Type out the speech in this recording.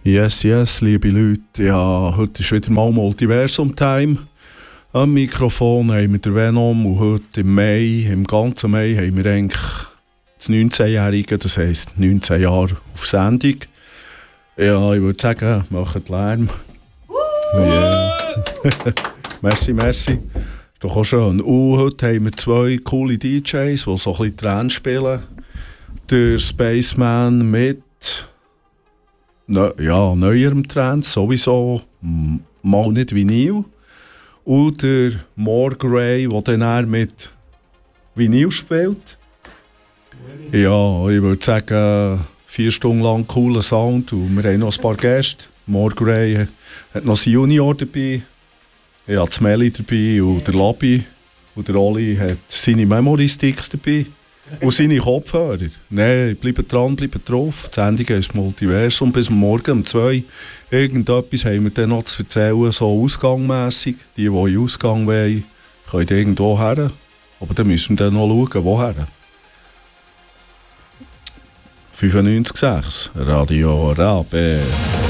Yes, yes, liebe Leute. Ja, heute ist wieder mal Multiversum-Time. Am Mikrofon haben wir den Venom und heute im Mai, im ganzen Mai, haben wir eigentlich das 19-Jährige, das heisst 19 Jahre auf Sendung. Ja, ich würde sagen, macht Lärm. Yeah. Merci, merci. Doch auch schön. Und heute haben wir zwei coole DJs, die so ein bisschen Trends spielen. Der Spaceman mit neuerem Trend, sowieso mal nicht Vinyl. Und der More Grey, der dann eher mit Vinyl spielt. Ja, ich würde sagen, 4 Stunden lang cooler Sound. Und wir haben noch ein paar Gäste. More Grey hat noch sein Junior dabei. Ich habe das Meli dabei und der Labi. Und der Oli hat seine Memory-Sticks dabei. Und seine Kopfhörer. Nein, bleibt dran, bleibt drauf. Die Sendung ist Multiversum bis morgen um 2. Irgendetwas haben wir dann noch zu erzählen, so ausgangmässig. Die in den Ausgang wollen, können irgendwo her. Aber dann müssen wir dann noch schauen, woher. 95,6 Radio Rabe.